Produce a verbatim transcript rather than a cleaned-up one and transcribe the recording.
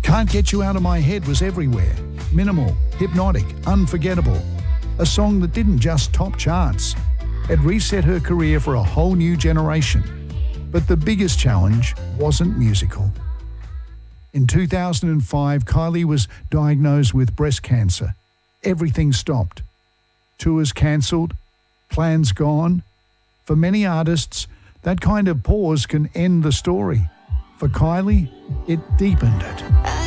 Can't Get You Out of My Head was everywhere. Minimal, hypnotic, unforgettable. A song that didn't just top charts. It reset her career for a whole new generation. But the biggest challenge wasn't musical. In two thousand five, Kylie was diagnosed with breast cancer. Everything stopped. Tours cancelled, plans gone. For many artists, that kind of pause can end the story. For Kylie, it deepened it.